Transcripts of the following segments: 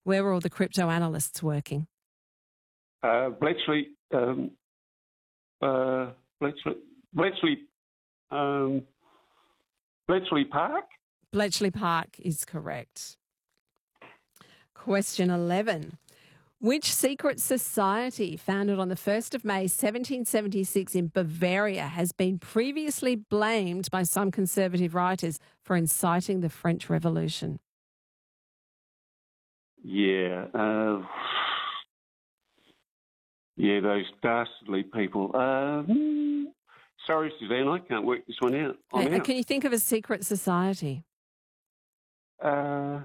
Where were all the crypto analysts working? Bletchley, Bletchley Park. Bletchley Park is correct. Question 11. Which secret society founded on the 1st of May 1776 in Bavaria has been previously blamed by some conservative writers for inciting the French Revolution? Yeah. Those dastardly people. Sorry, Suzanne, I can't work this one out. Can you think of a secret society? The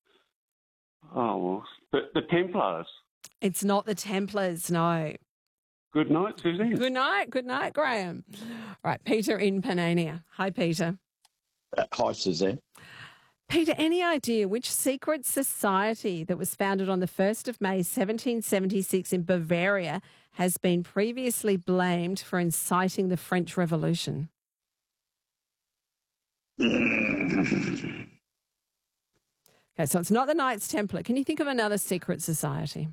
Templars. It's not the Templars, no. Good night, Suzanne. Good night, Graham. Right, Peter in Panania. Hi, Peter. Hi, Suzanne. Peter, any idea which secret society that was founded on the 1st of May 1776 in Bavaria has been previously blamed for inciting the French Revolution? Okay, so it's not the Knights Templar. Can you think of another secret society?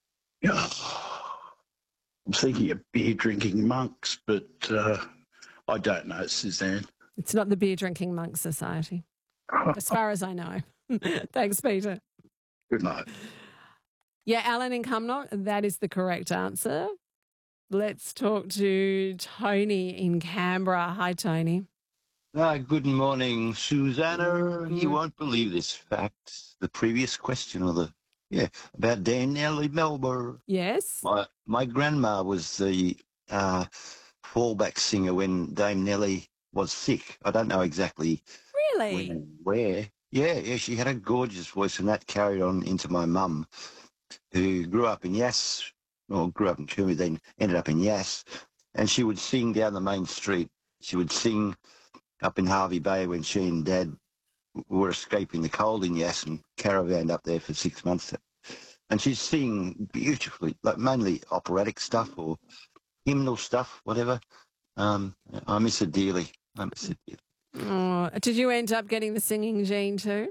I'm thinking of beer-drinking monks, but I don't know, Suzanne. It's not the beer-drinking monk society, as far as I know. Thanks, Peter. Good night. Yeah, Alan in Cumnock, that is the correct answer. Let's talk to Tony in Canberra. Hi, Tony. Good morning, Susanna. You won't believe this fact. The previous question about Dame Nellie Melba. Yes. My grandma was the fallback singer when Dame Nellie was sick. I don't know exactly Really? when and where. Yeah, she had a gorgeous voice, and that carried on into my mum, who grew up in grew up in Coombe, then ended up in Yass, and she would sing down the main street. She would sing up in Harvey Bay when she and Dad were escaping the cold in Yass and caravanned up there for 6 months. And she'd sing beautifully, like mainly operatic stuff or hymnal stuff, whatever. I miss her dearly. Oh, did you end up getting the singing gene too?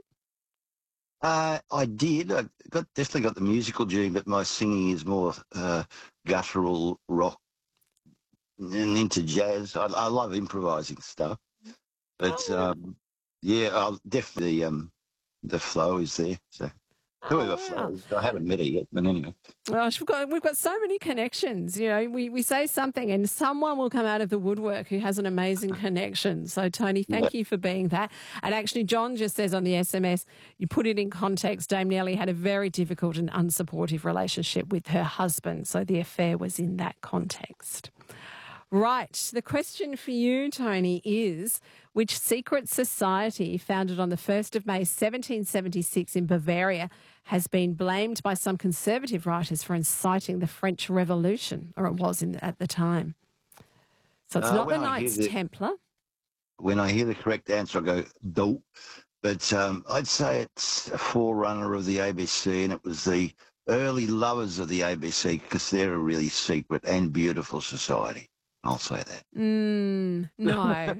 I did. I definitely got the musical gene, but my singing is more guttural rock and into jazz. I love improvising stuff. But, I'll definitely the flow is there. So whoever flows, I haven't met her yet, but anyway. Gosh, we've got so many connections. You know, we say something and someone will come out of the woodwork who has an amazing connection. So, Tony, thank you for being that. And actually, John just says on the SMS, you put it in context, Dame Nellie had a very difficult and unsupportive relationship with her husband. So the affair was in that context. Right. The question for you, Tony, is which secret society founded on the 1st of May 1776 in Bavaria has been blamed by some conservative writers for inciting the French Revolution, or it was at the time? So it's not the Knights Templar. When I hear the correct answer, I go, dope. But I'd say it's a forerunner of the ABC, and it was the early lovers of the ABC, because they're a really secret and beautiful society. I'll say that. No.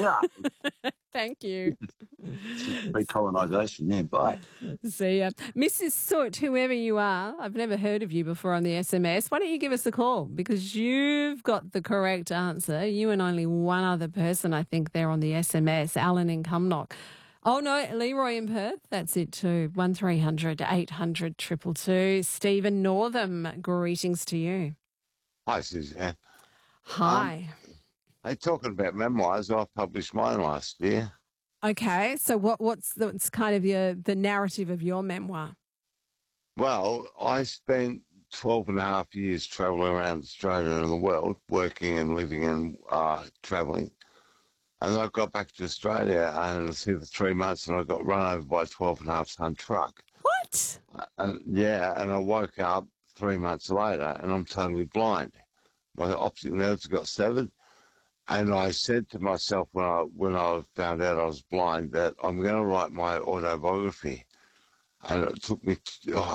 Thank you. Recolonisation, yeah, bye. See ya. Mrs. Soot, whoever you are, I've never heard of you before on the SMS. Why don't you give us a call? Because you've got the correct answer. You and only one other person, I think, there on the SMS, Alan in Cumnock. Oh, no, Leroy in Perth. That's it too. 1300 800 222. Stephen Northam, greetings to you. Hi, Suzanne. Hi. Hey, talking about memoirs, I published mine last year. Okay, so what's kind of the narrative of your memoir? Well, I spent 12 and a half years travelling around Australia and the world, working and living and travelling. And I got back to Australia and I was here for 3 months and I got run over by a 12.5-ton truck. What? And I woke up 3 months later and I'm totally blind. My optic nerves got severed, and I said to myself when I found out I was blind that I'm going to write my autobiography. And it took me,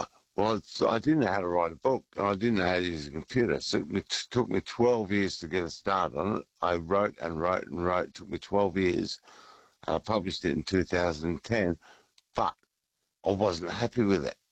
I didn't know how to write a book, and I didn't know how to use a computer. So it took me 12 years to get a start on it. I wrote and wrote and wrote. It took me 12 years. I published it in 2010, but I wasn't happy with it.